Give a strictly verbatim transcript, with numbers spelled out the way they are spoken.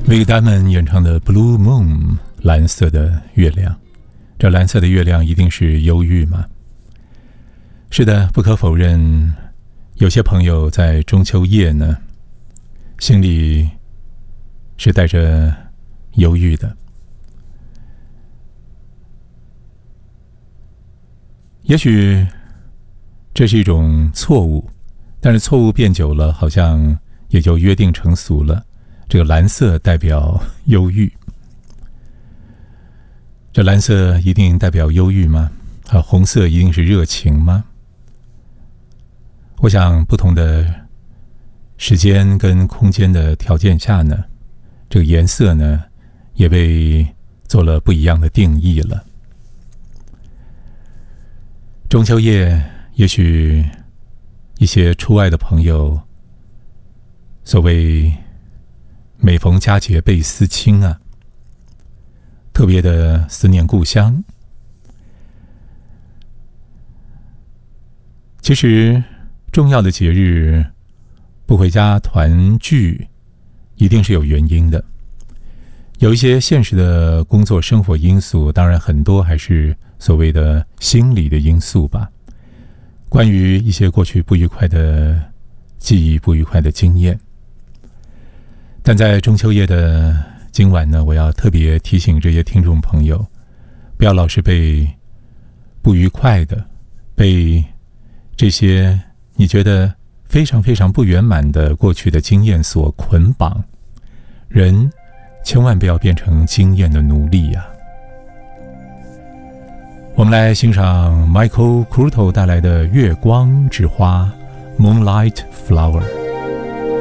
Vic Damon 演唱的 Blue Moon 蓝色的月亮，这蓝色的月亮一定是忧郁吗？是的，不可否认，有些朋友在中秋夜呢，心里是带着忧郁的。也许这是一种错误，但是错误变久了，好像也就约定成俗了。这个蓝色代表忧郁，这蓝色一定代表忧郁吗？啊，红色一定是热情吗？我想不同的时间跟空间的条件下呢，这个颜色呢也被做了不一样的定义了。中秋夜，也许一些出外的朋友，所谓每逢佳节倍思亲啊，特别的思念故乡。其实重要的节日不回家团聚，一定是有原因的。有一些现实的工作生活因素，当然很多还是所谓的心理的因素吧。关于一些过去不愉快的记忆、不愉快的经验。但在中秋夜的今晚呢，我要特别提醒这些听众朋友，不要老是被不愉快的、被这些你觉得非常非常不圆满的过去的经验所捆绑。人千万不要变成经验的奴隶啊！我们来欣赏 Michael Curto 带来的《月光之花》 Moonlight Flower。